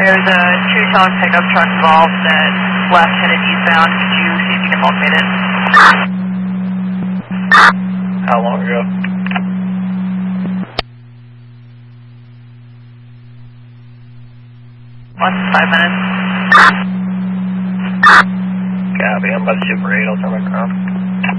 There's a two-tone pickup truck involved that left headed eastbound. Could you see if you can locate it? How long ago? Less than 5 minutes. Copy, I'm about to Super 8, I'll turn my crown.